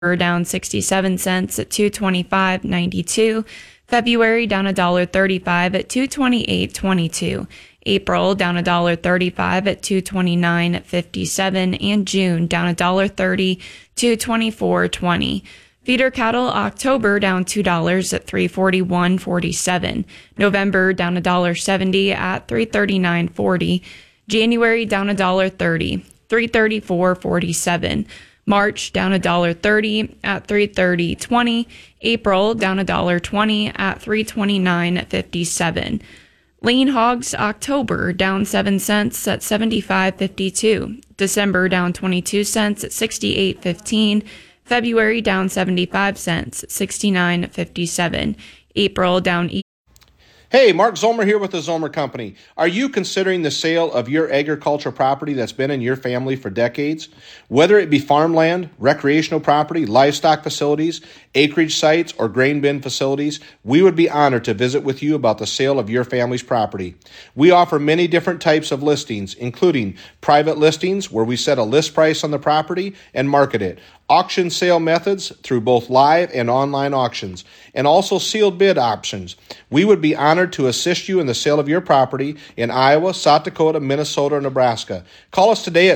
down 67 cents at $2.25.92. February down $1.35 at $2.28.22. April down $1.35 at $2.29.57, and June down $1.30 to $2.24.20. Feeder cattle October down $2 at $3.41.47. November down $1.70 at $3.39.40. January down $1.30, $3.34.47. March down $1.30 at $3.30.20. April down $1.20 at $3.29.57. Lean hogs October down 7 cents at 75.52. December down 22 cents at 68.15. February down 75 cents at 69.57. April down. Hey, Mark Zomer here with the Zomer Company. Are you considering the sale of your agricultural property that's been in your family for decades? Whether it be farmland, recreational property, livestock facilities, acreage sites, or grain bin facilities, we would be honored to visit with you about the sale of your family's property. We offer many different types of listings, including private listings where we set a list price on the property and market it, auction sale methods through both live and online auctions, and also sealed bid options. We would be honored to assist you in the sale of your property in Iowa, South Dakota, Minnesota, or Nebraska. Call us today at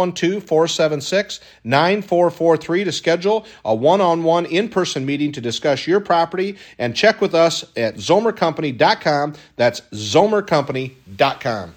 712-476-9443 to schedule a one-on-one in-person meeting to discuss your property, and check with us at zomercompany.com. That's zomercompany.com.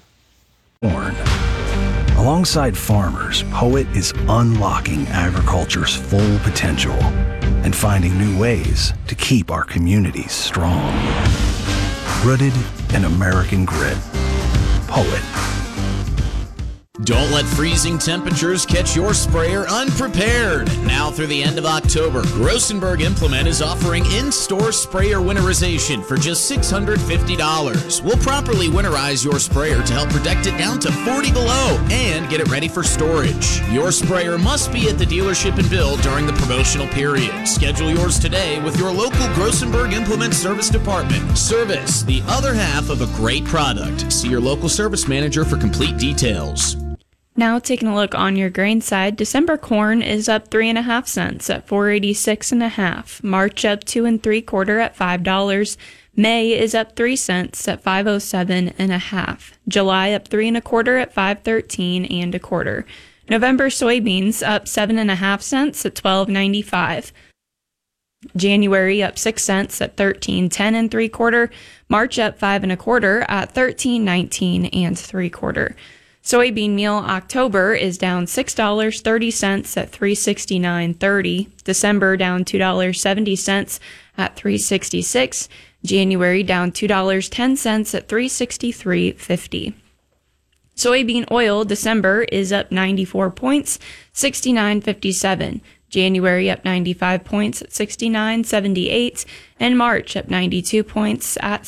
Alongside farmers, Poet is unlocking agriculture's full potential and finding new ways to keep our communities strong. Rooted in American grit. Poet. Don't let freezing temperatures catch your sprayer unprepared. Now through the end of October, Grossenberg Implement is offering in-store sprayer winterization for just $650. We'll properly winterize your sprayer to help protect it down to 40 below and get it ready for storage. Your sprayer must be at the dealership and build during the promotional period. Schedule yours today with your local Grossenberg Implement Service Department. Service, the other half of a great product. See your local service manager for complete details. Now taking a look on your grain side, December corn is up 3.5 cents at $4.86.5. March up 2 3/4 at $5. May is up 3 cents at $5.07.5. July up 3 1/4 at $5.13 1/4. November soybeans up 7.5 cents at $12.95. January up 6 cents at $13.10 3/4. March up 5 1/4 at $13.19 3/4. Soybean meal October is down $6.30 at $3.69.30. December down $2.70 at $3.66. January down $2.10 at $3.63.50. Soybean oil December is up 94 points, 69.57. January up 95 points at 69.78, and March up 92 points at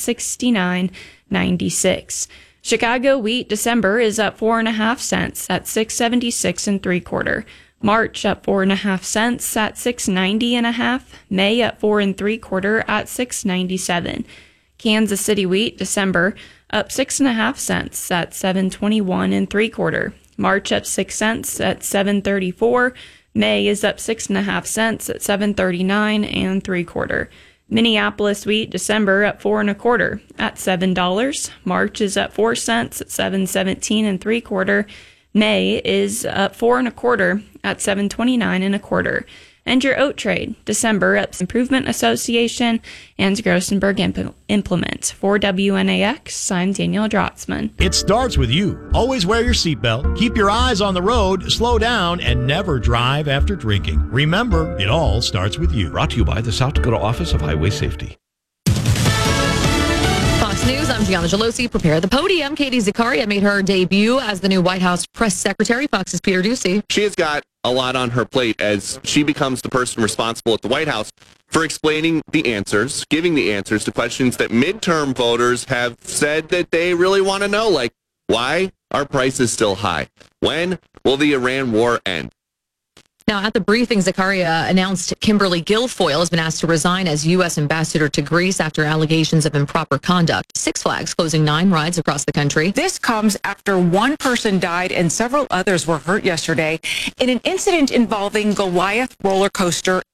69.96. Chicago wheat December is up 4.5 cents at $6.76 3/4. March up 4.5 cents at $6.90.5. May up 4 3/4 at $6.97. Kansas City wheat December up 6.5 cents at $7.21 3/4. March up 6 cents at $7.34. May is up 6.5 cents at $7.39 3/4. Minneapolis wheat December up 4 1/4 at $7. March is up 4 cents at $7.17 3/4. May is up 4 1/4 at $7.29 1/4. And your oat trade December up Improvement Association and Grossenberg Implement. For WNAX, I'm Danielle Drotzman. It starts with you. Always wear your seatbelt, keep your eyes on the road, slow down, and never drive after drinking. Remember, it all starts with you. Brought to you by the South Dakota Office of Highway Safety. Fox News, I'm Gianna Gelosi. Prepare the podium. Katie Zakaria made her debut as the new White House press secretary. Fox's Peter Ducey. She has got a lot on her plate as she becomes the person responsible at the White House for explaining the answers, giving the answers to questions that midterm voters have said that they really want to know, like, why are prices still high? When will the Iran war end? Now, at the briefing, Zakaria announced Kimberly Guilfoyle has been asked to resign as U.S. ambassador to Greece after allegations of improper conduct. Six Flags closing 9 rides across the country. This comes after one person died and several others were hurt yesterday in an incident involving Goliath roller coaster